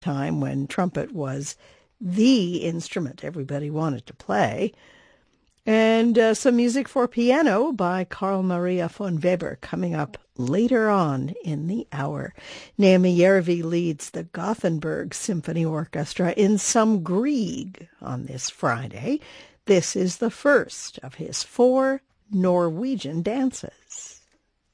time when trumpet was the instrument everybody wanted to play. And some music for piano by Carl Maria von Weber coming up later on in the hour. Naomi Järvi leads the Gothenburg Symphony Orchestra in some Grieg on this Friday. This is the first of his 4 Norwegian dances.